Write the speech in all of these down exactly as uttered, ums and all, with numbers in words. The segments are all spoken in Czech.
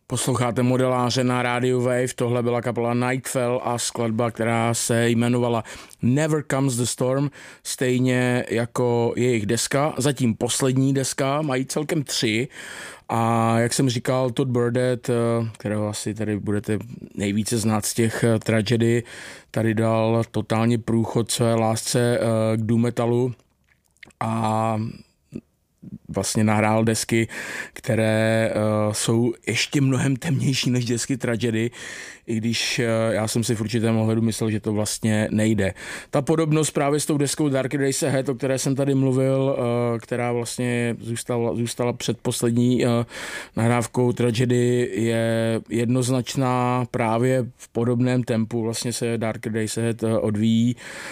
Posloucháte Modeláře na rádiu Wave, tohle byla kapela Nightfall a skladba, která se jmenovala Never Comes the Storm, stejně jako jejich deska, zatím poslední deska, mají celkem tři a jak jsem říkal, Todd Burdett, kterého asi tady budete nejvíce znát z těch Tragedy, tady dal totálně průchod své lásce k doom metalu a vlastně nahrál desky, které uh, jsou ještě mnohem temnější než desky Tragedy, i když uh, já jsem si v určitém ohledu myslel, že to vlastně nejde. Ta podobnost právě s tou deskou Darker Days Ahead, o které jsem tady mluvil, uh, která vlastně zůstala, zůstala před poslední uh, nahrávkou Tragedy, je jednoznačná právě v podobném tempu, vlastně se Darker Days Ahead uh, odvíjí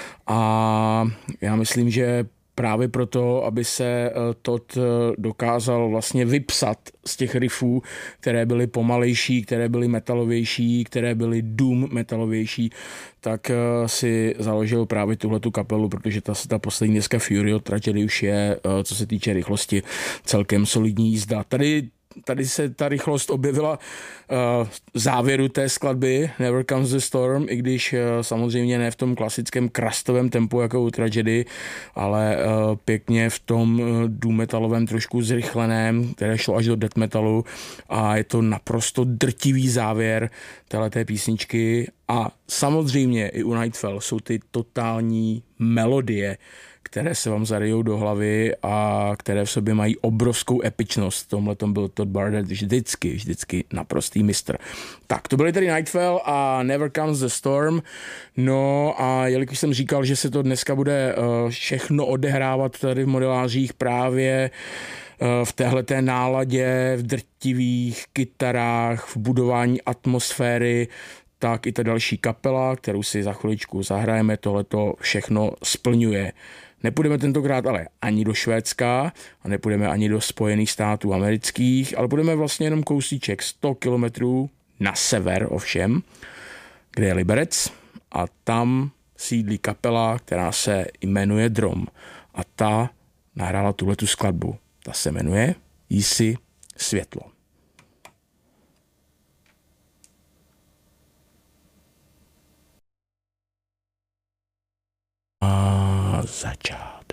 a já myslím, že právě proto, aby se Todd dokázal vlastně vypsat z těch riffů, které byly pomalejší, které byly metalovější, které byly doom metalovější, tak si založil právě tuhletu kapelu, protože ta, ta poslední deska Fury od Tragedy už je, co se týče rychlosti, celkem solidní jízda. Tady Tady se ta rychlost objevila uh, v závěru té skladby Never Comes the Storm, i když uh, samozřejmě ne v tom klasickém krastovém tempu jako u Tragedy, ale uh, pěkně v tom uh, doom metalovém trošku zrychleném, které šlo až do death metalu a je to naprosto drtivý závěr téhleté písničky a samozřejmě i u Nightfall jsou ty totální melodie, které se vám zaryjou do hlavy a které v sobě mají obrovskou epičnost. V tomhle tom byl Todd Burdett vždycky, vždycky naprostý mistr. Tak, to byly tady Nightfall a Never Comes the Storm. No a jelikož jsem říkal, že se to dneska bude uh, všechno odehrávat tady v Modelářích právě uh, v téhleté náladě, v drtivých kytarách, v budování atmosféry, tak i ta další kapela, kterou si za chviličku zahrajeme, tohleto všechno splňuje. Nepůjdeme tentokrát ale ani do Švédska a nepůjdeme ani do Spojených států amerických, ale půjdeme vlastně jenom kousíček sto kilometrů na sever ovšem, kde je Liberec a tam sídlí kapela, která se jmenuje Drom a ta nahrála tuhletu skladbu. Ta se jmenuje Jsi světlo. A začát.